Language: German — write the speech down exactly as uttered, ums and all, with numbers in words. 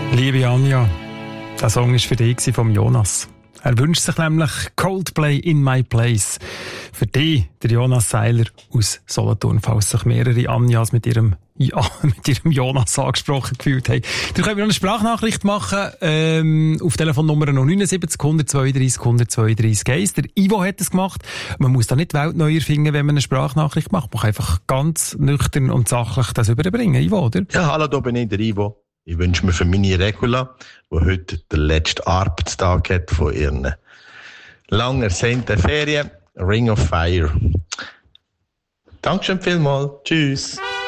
Liebe Anja, der Song war für dich von Jonas. Er wünscht sich nämlich Coldplay in my place. Für dich, der Jonas Seiler aus Solothurn, falls sich mehrere Anjas mit ihrem, ja, mit ihrem Jonas angesprochen gefühlt haben. Dann können wir noch eine Sprachnachricht machen, ähm, auf Telefonnummer noch neunundsiebzig, hundertzweiunddreissig, hundertzweiunddreissig eins. Der Ivo hat es gemacht. Man muss da nicht Welt neu erfinden, wenn man eine Sprachnachricht macht. Man kann einfach ganz nüchtern und sachlich das überbringen, Ivo, oder? Ja, hallo, da bin ich, der Ivo. Ich wünsche mir für meine Regula, die heute den letzten Arbeitstag hat von ihren lang ersehnten Ferien, Ring of Fire. Dankeschön vielmals. Tschüss.